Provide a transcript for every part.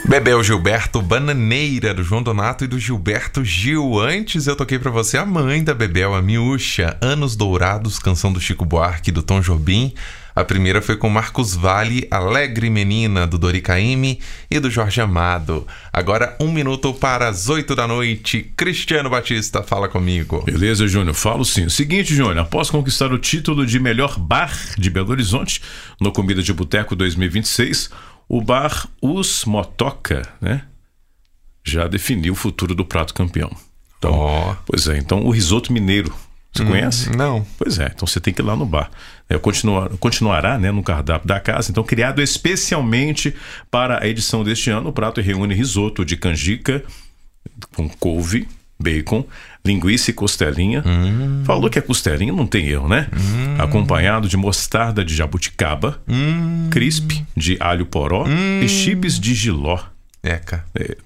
Bebel Gilberto, Bananeira, do João Donato e do Gilberto Gil. Antes eu toquei pra você a mãe da Bebel, a Miúcha, Anos Dourados, canção do Chico Buarque e do Tom Jobim. A primeira foi com Marcos Valle, Alegre Menina, do Dori Caymmi e do Jorge Amado. Agora 1 minuto para as 8 da noite. Cristiano Batista, fala comigo. Beleza, Júnior, falo sim. O seguinte, Júnior, após conquistar o título de melhor bar de Belo Horizonte no Comida de Boteco 2026, o bar Os Motoca, né, já definiu o futuro do prato campeão. Então, Pois é, então o risoto mineiro, você conhece? Não. Pois é, então você tem que ir lá no bar. Continuará, né, no cardápio da casa. Então, criado especialmente para a edição deste ano, o prato reúne risoto de canjica com couve, bacon, linguiça e costelinha. Falou que é costelinha, não tem erro, né? Acompanhado de mostarda de jabuticaba, crisp de alho poró e chips de jiló. Eca.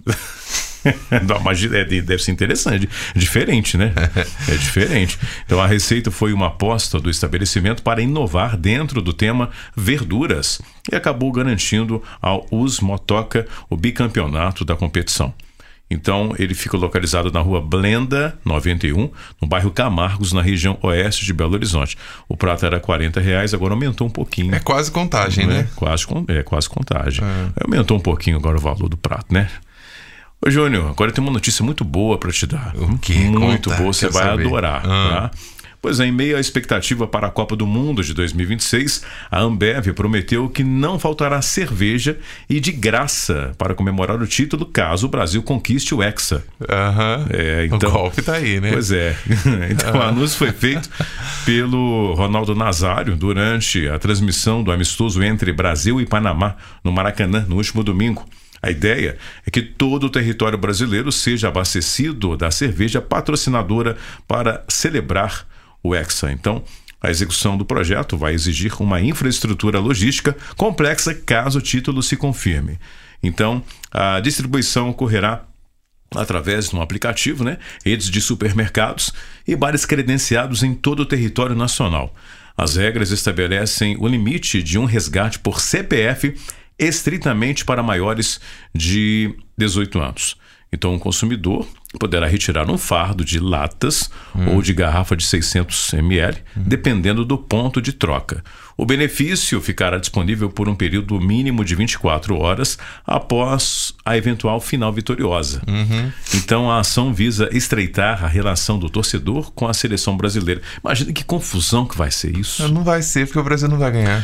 Deve ser interessante, diferente, né? É diferente. Então a receita foi uma aposta do estabelecimento para inovar dentro do tema verduras e acabou garantindo ao Os Motoca o bicampeonato da competição. Então ele fica localizado na rua Blenda 91, no bairro Camargos, na região oeste de Belo Horizonte. O prato era R$40, agora aumentou um pouquinho. É quase contagem, né? Quase contagem. Aumentou um pouquinho agora o valor do prato, né? Ô Júnior, agora tem uma notícia muito boa para te dar. O quê? Muito Conta, boa, você vai saber. adorar, tá? Pois é, em meio à expectativa para a Copa do Mundo de 2026, a Ambev prometeu que não faltará cerveja e de graça para comemorar o título caso o Brasil conquiste o Hexa. Então, o golpe tá aí, né? Pois é. Então o anúncio foi feito pelo Ronaldo Nazário durante a transmissão do amistoso entre Brasil e Panamá no Maracanã no último domingo. A ideia é que todo o território brasileiro seja abastecido da cerveja patrocinadora para celebrar o Hexa. Então, a execução do projeto vai exigir uma infraestrutura logística complexa caso o título se confirme. Então, a distribuição ocorrerá através de um aplicativo, né, redes de supermercados e bares credenciados em todo o território nacional. As regras estabelecem o limite de um resgate por CPF estritamente para maiores de 18 anos. Então, o consumidor poderá retirar um fardo de latas ou de garrafa de 600 ml, dependendo do ponto de troca. O benefício ficará disponível por um período mínimo de 24 horas após a eventual final vitoriosa. Então, a ação visa estreitar a relação do torcedor com a seleção brasileira. Imagina que confusão que vai ser isso. Não vai ser, porque o Brasil não vai ganhar.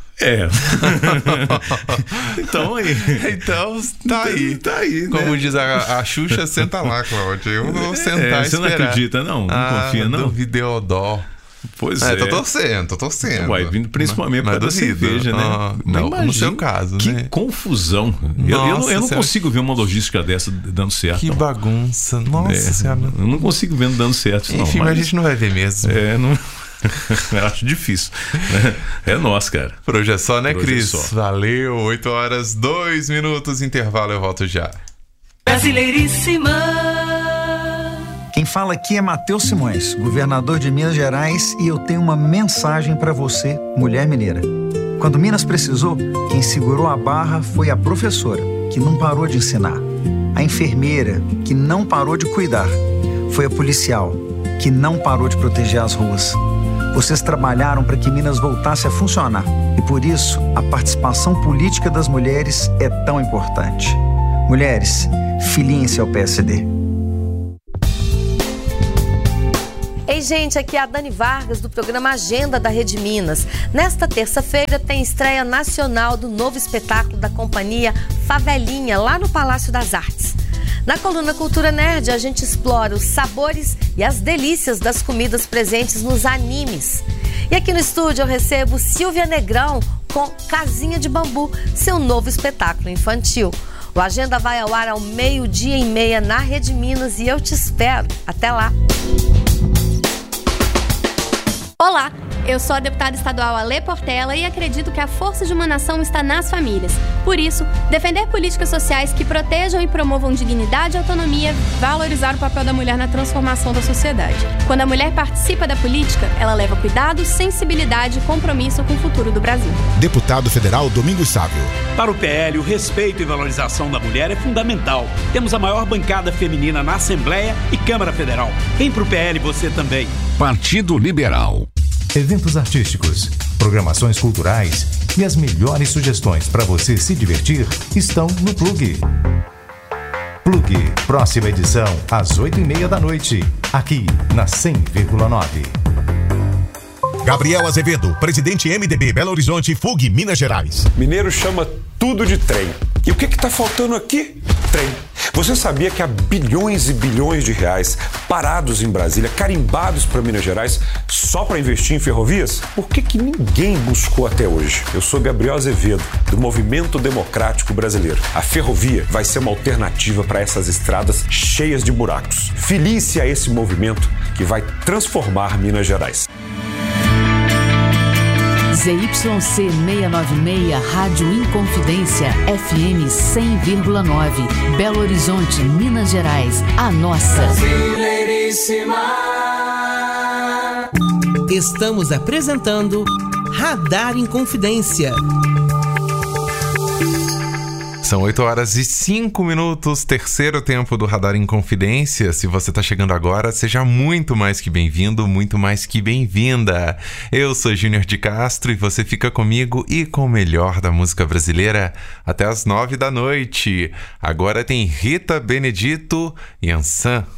Então tá aí, né? Como diz a Xuxa, senta lá, Cláudio. Eu vou sentar e você esperar. Não acredita, não? Não confia, não? Do Videodó. Pois é. Tô torcendo. Vai vindo principalmente por causa da cerveja, né? Não, no seu caso, que né? Que confusão. Eu não consigo ver uma logística dessa dando certo. Que bagunça. Nossa Senhora. Eu não consigo ver dando certo, não. Enfim, mas a gente não vai ver mesmo. Não... Eu acho difícil. É nós, cara. Por hoje é só, né, Cris? Só. Valeu, 8 horas, 2 minutos, intervalo, eu volto já. Brasileiríssima. Quem fala aqui é Matheus Simões, governador de Minas Gerais, e eu tenho uma mensagem para você, mulher mineira. Quando Minas precisou, quem segurou a barra foi a professora, que não parou de ensinar. A enfermeira, que não parou de cuidar. Foi a policial, que não parou de proteger as ruas. Vocês trabalharam para que Minas voltasse a funcionar. E por isso, a participação política das mulheres é tão importante. Mulheres, filiem-se ao PSD. Ei, gente, aqui é a Dani Vargas, do programa Agenda da Rede Minas. Nesta terça-feira tem estreia nacional do novo espetáculo da companhia Favelinha, lá no Palácio das Artes. Na coluna Cultura Nerd, a gente explora os sabores e as delícias das comidas presentes nos animes. E aqui no estúdio eu recebo Silvia Negrão com Casinha de Bambu, seu novo espetáculo infantil. O Agenda vai ao ar ao 12:30 na Rede Minas e eu te espero. Até lá! Olá, Eu sou a deputada estadual Alê Portela e acredito que a força de uma nação está nas famílias. Por isso, defender políticas sociais que protejam e promovam dignidade e autonomia, valorizar o papel da mulher na transformação da sociedade. Quando a mulher participa da política, ela leva cuidado, sensibilidade e compromisso com o futuro do Brasil. Deputado Federal Domingos Sávio. Para o PL, o respeito e valorização da mulher é fundamental. Temos a maior bancada feminina na Assembleia e Câmara Federal. Vem pro PL você também. Partido Liberal. Eventos artísticos, programações culturais e as melhores sugestões para você se divertir estão no Plug. Plug, próxima edição às 8h30 da noite, aqui na 100,9. Gabriel Azevedo, presidente MDB Belo Horizonte, FUG, Minas Gerais. Mineiro chama tudo de trem. E o que está faltando aqui? Trem. Você sabia que há bilhões e bilhões de reais parados em Brasília, carimbados para Minas Gerais, só para investir em ferrovias? Por que ninguém buscou até hoje? Eu sou Gabriel Azevedo, do Movimento Democrático Brasileiro. A ferrovia vai ser uma alternativa para essas estradas cheias de buracos. Filie-se a esse movimento que vai transformar Minas Gerais. ZYC 696, Rádio Inconfidência, FM 100,9, Belo Horizonte, Minas Gerais, a nossa. Brasileiríssima. Estamos apresentando Radar Inconfidência. São 8h05, terceiro tempo do Radar Inconfidência. Se você está chegando agora, seja muito mais que bem-vindo, muito mais que bem-vinda. Eu sou Júnior de Castro e você fica comigo e com o melhor da música brasileira até as 9 da noite. Agora tem Rita Benedito e Ansan.